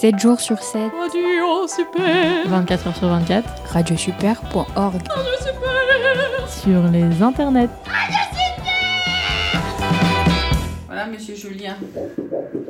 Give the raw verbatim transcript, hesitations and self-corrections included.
sept jours sur sept. Radio Super. vingt-quatre heures sur vingt-quatre. radiosuper point org. Radio Super. Sur les internets. Radio Super. Voilà, monsieur Julien.